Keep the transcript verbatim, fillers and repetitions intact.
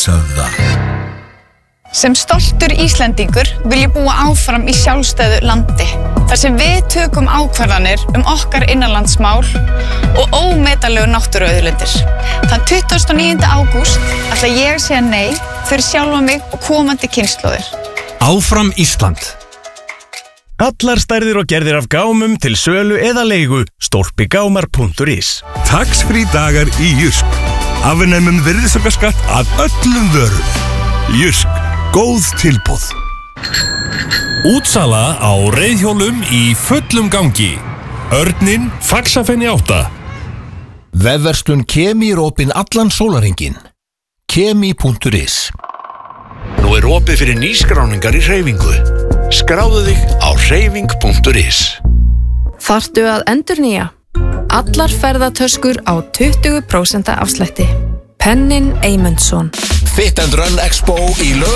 Hrafnshöfða. Sem stoltur Íslendingur vil ég búa áfram í sjálfstæðu landi, þar sem við tökum ákvarðanir um okkar innanlandsmál og ómetanlegu náttúruauðlindir. Þann tuttugasta og níunda ágúst ætla ég að segja nei fyrir sjálfa mig og komandi kynslóðir. Áfram Ísland. Allar stærðir og gerðir af gámum til sölu eða leigu stolpigámar punktur is. Tax-free dagar í Jysk. Afnemum virðisaukaskatt af öllum vörum. Jysk. Góð tilboð. Útsala á reiðhjólum í fullum gangi. Örninn Faxafenni átta. Vefverslun Kemi er opin allan sólarhringinn. Kemi punktur is. Nú er opið fyrir nýskráningar í hreyfingu. Skráðu þig á hreyfing punktur is. Þarftu að endurnýja? Allar ferðatöskur á tuttugu prósent afslætti. Pennin Eymundsson. Fit and Run Expo í Laugardal.